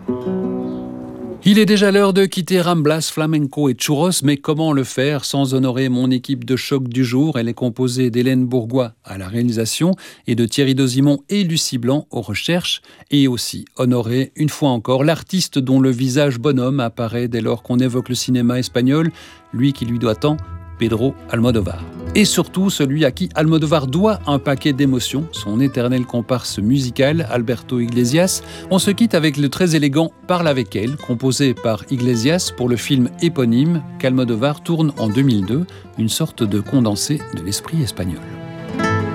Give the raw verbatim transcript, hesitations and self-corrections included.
Il est déjà l'heure de quitter Ramblas, Flamenco et Churros, mais comment le faire sans honorer mon équipe de choc du jour? Elle est composée d'Hélène Bourgois à la réalisation et de Thierry Dozimon et Lucie Blanc aux recherches, et aussi honorer une fois encore l'artiste dont le visage bonhomme apparaît dès lors qu'on évoque le cinéma espagnol, lui qui lui doit tant, Pedro Almodovar. Et surtout celui à qui Almodovar doit un paquet d'émotions, son éternel comparse musical, Alberto Iglesias. On se quitte avec le très élégant Parle avec elle, composé par Iglesias pour le film éponyme qu'Almodovar tourne en deux mille deux, une sorte de condensé de l'esprit espagnol.